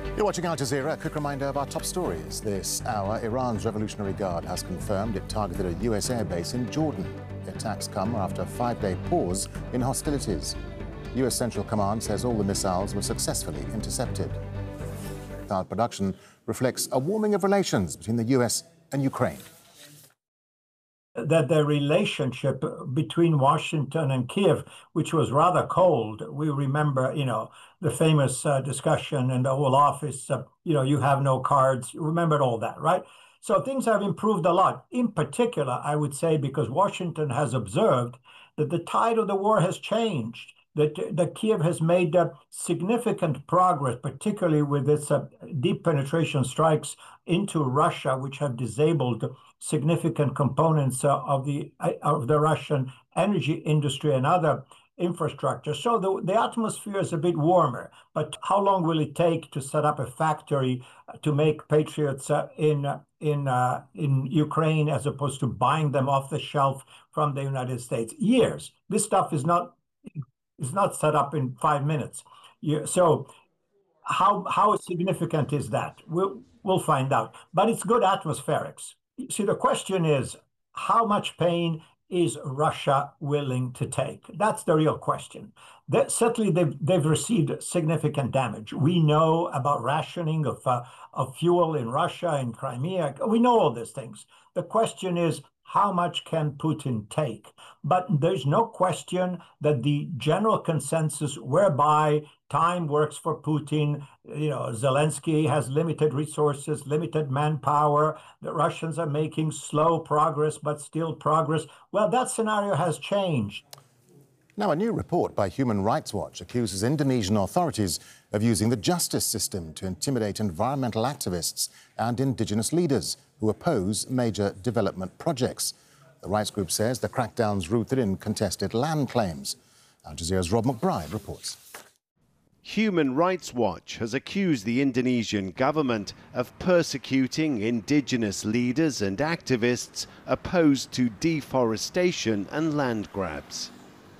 You're watching Al Jazeera. A quick reminder of our top stories. This hour, Iran's Revolutionary Guard has confirmed it targeted a US airbase in Jordan. The attacks come after a 5-day pause in hostilities. US Central Command says all the missiles were successfully intercepted. Our production reflects a warming of relations between the US and Ukraine. That the relationship between Washington and Kiev, which was rather cold, we remember, the famous discussion in the Oval Office, you have no cards. You remembered all that, right? So things have improved a lot. In particular, I would say, because Washington has observed that the tide of the war has changed, that Kiev has made significant progress, particularly with its deep penetration strikes into Russia, which have disabled significant components of the Russian energy industry and other infrastructure. So the atmosphere is a bit warmer. But how long will it take to set up a factory to make Patriots in Ukraine, as opposed to buying them off the shelf from the United States? Years. This stuff is not set up in 5 minutes. So how significant is that? We'll find out. But it's good atmospherics. See, the question is, how much pain is Russia willing to take? That's the real question. Certainly, they've received significant damage. We know about rationing of fuel in Russia and Crimea. We know all these things. The question is, how much can Putin take? But there's no question that the general consensus whereby time works for Putin, Zelensky has limited resources, limited manpower, the Russians are making slow progress, but still progress. Well, that scenario has changed. Now, a new report by Human Rights Watch accuses Indonesian authorities of using the justice system to intimidate environmental activists and indigenous leaders who oppose major development projects. The rights group says the crackdown's rooted in contested land claims. Al Jazeera's Rob McBride reports. Human Rights Watch has accused the Indonesian government of persecuting indigenous leaders and activists opposed to deforestation and land grabs.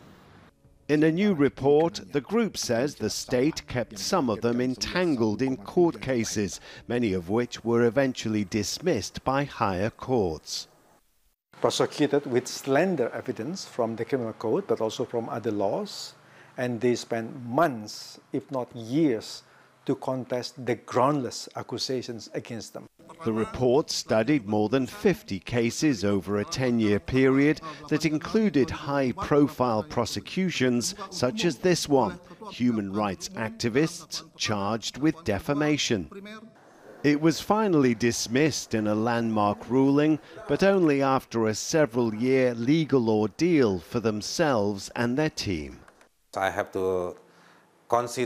In a new report, the group says the state kept some of them entangled in court cases, many of which were eventually dismissed by higher courts. Prosecuted with slender evidence from the criminal code, but also from other laws, and they spent months, if not years, to contest the groundless accusations against them. The report studied more than 50 cases over a 10-year period that included high-profile prosecutions such as this one, human rights activists charged with defamation. It was finally dismissed in a landmark ruling, but only after a several-year legal ordeal for themselves and their team. I have to consider